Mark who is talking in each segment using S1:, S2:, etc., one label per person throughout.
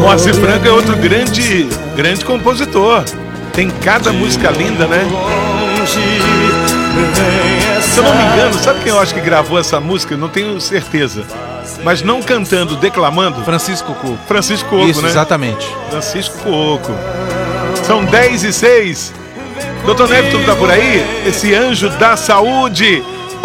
S1: Moacir Franco é outro grande compositor. Tem cada música linda, né? Se eu não me engano, sabe quem eu acho que gravou essa música? Não tenho certeza. Mas não cantando, declamando.
S2: Francisco Cuoco.
S1: Francisco Cuoco,
S2: isso,
S1: né?
S2: Exatamente.
S1: Francisco Cuoco. São 10h06. Doutor Neveton tá por aí? Esse anjo da saúde.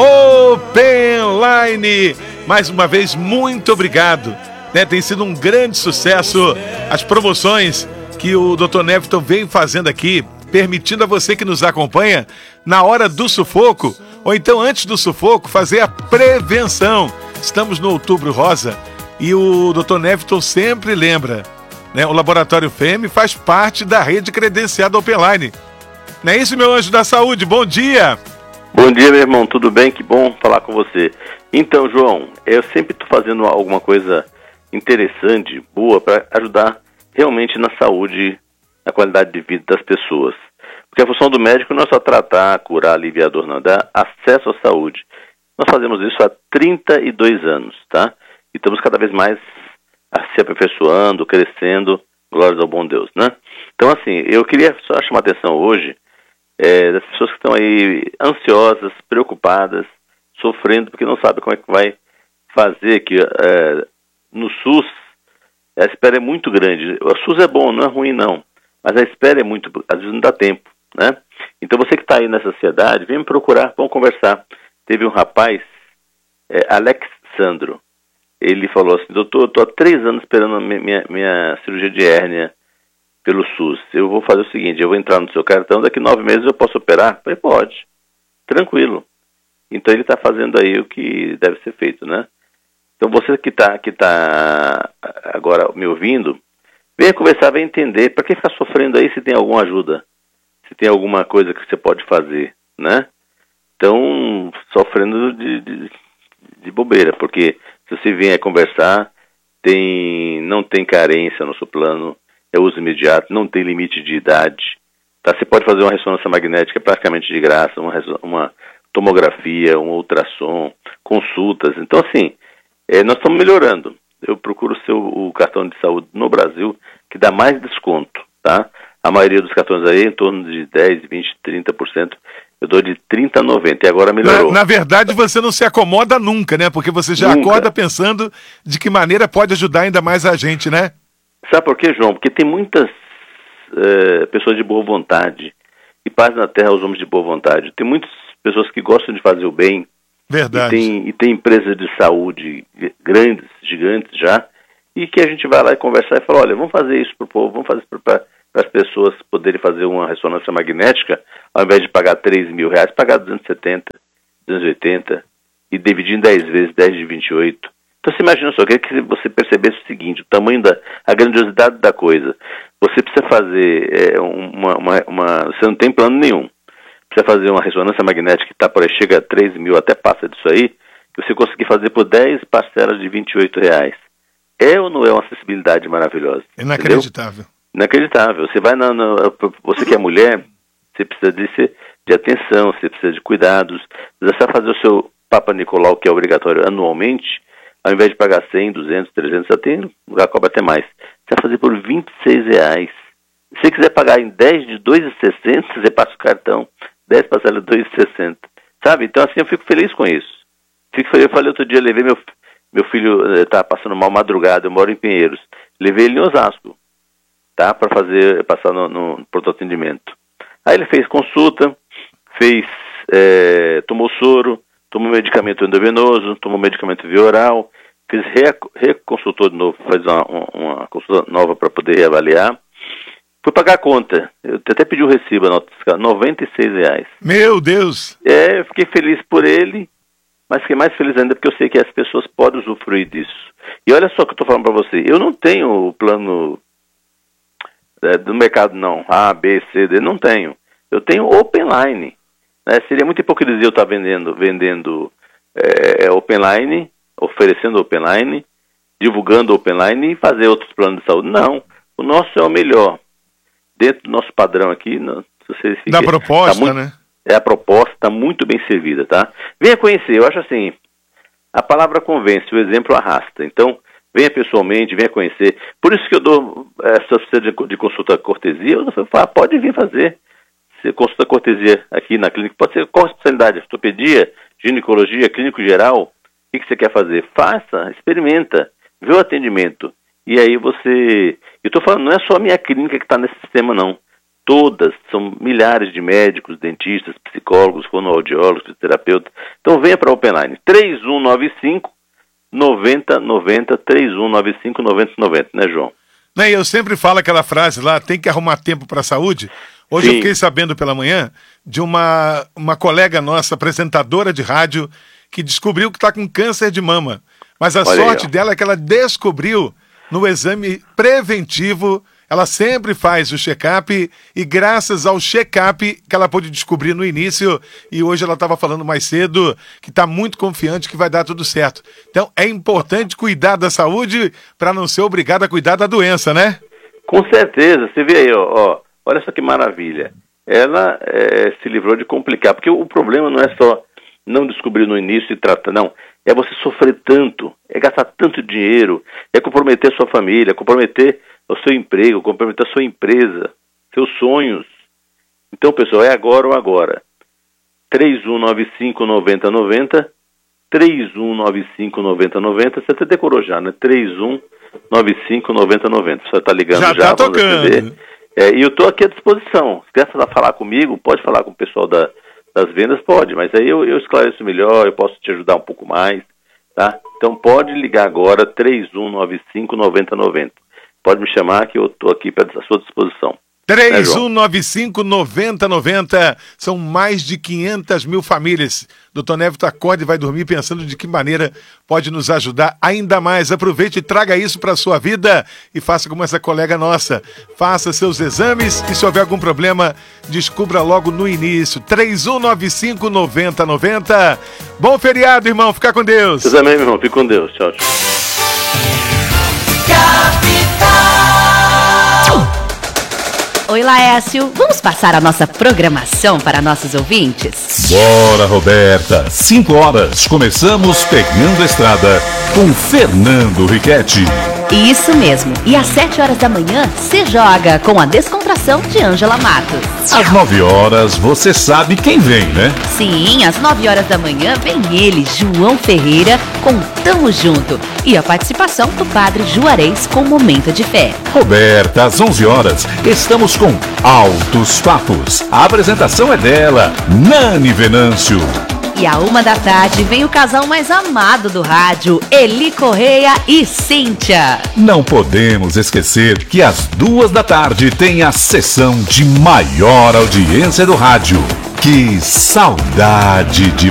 S1: Open Line. Mais uma vez, muito obrigado. Né? Tem sido um grande sucesso as promoções que o Dr. Neveton vem fazendo aqui, permitindo a você que nos acompanha na hora do sufoco, ou então antes do sufoco, fazer a prevenção. Estamos no Outubro Rosa e o Dr. Neveton sempre lembra, né? O Laboratório FEME faz parte da rede credenciada Open Line. Não é isso, meu anjo da saúde? Bom dia!
S3: Bom dia, meu irmão, tudo bem? Que bom falar com você. Então, João, eu sempre estou fazendo alguma coisa interessante, boa, para ajudar realmente na saúde, na qualidade de vida das pessoas. Porque a função do médico não é só tratar, curar, aliviar a dor, não, é dar acesso à saúde. Nós fazemos isso há 32 anos, tá? E estamos cada vez mais se aperfeiçoando, crescendo, glórias ao bom Deus, né? Então, assim, eu queria só chamar a atenção hoje das pessoas que estão aí ansiosas, preocupadas, sofrendo, porque não sabem como é que vai fazer, que no SUS a espera é muito grande. O SUS é bom, não é ruim não, mas a espera é muito, às vezes não dá tempo, né? Então você que está aí nessa ansiedade, vem me procurar, vamos conversar. Teve um rapaz, Alex Sandro, ele falou assim: doutor, eu estou há 3 anos esperando a minha cirurgia de hérnia pelo SUS. Eu vou fazer o seguinte, eu vou entrar no seu cartão, daqui 9 meses eu posso operar? Eu falei, pode, tranquilo. Então ele está fazendo aí o que deve ser feito, né? Então você que tá agora me ouvindo, venha conversar, venha entender, para que ficar sofrendo aí se tem alguma ajuda, se tem alguma coisa que você pode fazer, né? Então, sofrendo de bobeira, porque se você vier conversar, não tem carência no seu plano, é uso imediato, não tem limite de idade, tá? Você pode fazer uma ressonância magnética praticamente de graça, uma tomografia, um ultrassom, consultas. Então, assim, nós estamos melhorando. Eu procuro o cartão de saúde no Brasil, que dá mais desconto, tá? A maioria dos cartões aí, em torno de 10, 20, 30%, eu dou de 30 a 90%, e agora melhorou.
S1: Na verdade, você não se acomoda nunca, né? Porque você já acorda pensando de que maneira pode ajudar ainda mais a gente, né?
S3: Sabe por quê, João? Porque tem muitas pessoas de boa vontade, e paz na terra aos homens de boa vontade. Tem muitas pessoas que gostam de fazer o bem.
S1: Verdade.
S3: E tem empresas de saúde grandes, gigantes já, e que a gente vai lá e conversar e fala, olha, vamos fazer isso para o povo, vamos fazer isso para as pessoas poderem fazer uma ressonância magnética, ao invés de pagar R$3.000, pagar 270, 280, e dividir em 10 vezes, 10 de 28. Então você imagina só, eu queria que você percebesse o seguinte, o tamanho a grandiosidade da coisa. Você precisa fazer você não tem plano nenhum. Precisa fazer uma ressonância magnética que tá por aí, chega a 3.000, até passa disso aí, que você conseguir fazer por 10 parcelas de R$28. É ou não é uma acessibilidade maravilhosa?
S1: Inacreditável.
S3: Entendeu? Inacreditável. Você vai você que é mulher, você precisa de atenção, você precisa de cuidados. Você vai fazer o seu Papa Nicolau, que é obrigatório anualmente, ao invés de pagar 100, 200, 300, já tem lugar que cobra até mais. Você vai fazer por R$26. Se você quiser pagar em 10 de 2,60, você passa o cartão. 10 parcelas de 2,60. Sabe? Então, assim, eu fico feliz com isso. Eu falei outro dia, levei meu filho, estava passando mal madrugada, eu moro em Pinheiros. Levei ele em Osasco, tá? Para passar no pronto-atendimento. Aí ele fez consulta, tomou soro, tomou medicamento endovenoso, tomou medicamento via oral, reconsultou de novo, fez uma consulta nova para poder reavaliar. Fui pagar a conta, eu até pedi o recibo, R$96.
S1: Meu Deus!
S3: Eu fiquei feliz por ele, mas fiquei mais feliz ainda porque eu sei que as pessoas podem usufruir disso. E olha só o que eu estou falando para você, eu não tenho o plano do mercado não, A, B, C, D, não tenho. Eu tenho Open Line. Né? Seria muita hipocrisia eu estar vendendo Open Line, oferecendo Open Line, divulgando Open Line e fazer outros planos de saúde. Não, o nosso é o melhor. Dentro do nosso padrão aqui,
S1: da proposta, né?
S3: A proposta está muito bem servida, tá? Venha conhecer, eu acho assim, a palavra convence, o exemplo arrasta. Então, venha pessoalmente, venha conhecer. Por isso que eu dou, se você precisa de consulta cortesia, eu falo, pode vir fazer. Se consulta cortesia aqui na clínica, pode ser qual especialidade? Ortopedia, ginecologia, clínico geral? O que você quer fazer? Faça, experimenta, vê o atendimento. E aí você... Eu estou falando, não é só a minha clínica que está nesse sistema, não. Todas, são milhares de médicos, dentistas, psicólogos, fonoaudiólogos, fisioterapeutas. Então venha para a Openline. 3195-9090, 3195-9090, né, João?
S1: Né, eu sempre falo aquela frase lá, tem que arrumar tempo para a saúde. Hoje
S3: Sim.
S1: Eu fiquei sabendo pela manhã de uma colega nossa, apresentadora de rádio, que descobriu que está com câncer de mama. Mas a sorte dela é que ela descobriu no exame preventivo. Ela sempre faz o check-up e graças ao check-up que ela pôde descobrir no início, e hoje ela estava falando mais cedo que está muito confiante que vai dar tudo certo. Então é importante cuidar da saúde para não ser obrigado a cuidar da doença, né?
S3: Com certeza. Você vê aí, olha só que maravilha. Ela se livrou de complicar, porque o problema não é só não descobrir no início e tratar, não. É você sofrer tanto, é gastar tanto dinheiro, é comprometer sua família, comprometer o seu emprego, comprometer a sua empresa, seus sonhos. Então, pessoal, é agora ou agora. 3195-9090, 3195-9090, você até decorou já, né? 3195-9090. Você está ligando já
S1: tá tocando.
S3: E eu estou aqui à disposição. Se quiser falar comigo, pode falar com o pessoal das vendas, pode, mas aí eu esclareço melhor, eu posso te ajudar um pouco mais, tá? Então pode ligar agora, 3195-9090. Pode me chamar que eu estou aqui à sua disposição.
S1: 3195-9090, são mais de 500 mil famílias. Dr. Névito acorde e vai dormir pensando de que maneira pode nos ajudar ainda mais. Aproveite e traga isso para a sua vida e faça como essa colega nossa. Faça seus exames e se houver algum problema, descubra logo no início. 3195-9090. Bom feriado, irmão. Fica com Deus.
S3: Você também, meu irmão. Fique com Deus. Tchau, tchau.
S2: Oi, Laércio. Vamos passar a nossa programação para nossos ouvintes?
S4: Bora, Roberta. 5 horas. Começamos Pegando a Estrada com Fernando Riquetti.
S2: Isso mesmo. E às 7 horas da manhã, se joga com a descontração de Ângela Matos.
S4: Às 9 horas, você sabe quem vem, né?
S2: Sim, às 9 horas da manhã vem ele, João Ferreira, com Tamo Junto. E a participação do Padre Juarez com Momento de Fé.
S4: Roberta, às 11 horas, estamos com Altos Papos. A apresentação é dela, Nani Venâncio.
S2: E à 1 da tarde vem o casal mais amado do rádio, Eli Correia e Cíntia.
S4: Não podemos esquecer que às 2 da tarde tem a sessão de maior audiência do rádio. Que saudade de